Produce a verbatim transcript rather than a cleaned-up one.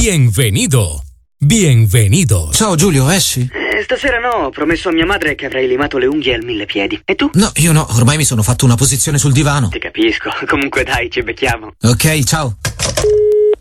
Bienvenido. Bienvenido. Ciao Giulio, esci? Eh, stasera no, ho promesso a mia madre che avrei limato le unghie al mille piedi. E tu? No, io no, ormai mi sono fatto una posizione sul divano. Ti capisco. Comunque dai, ci becchiamo. Ok, ciao.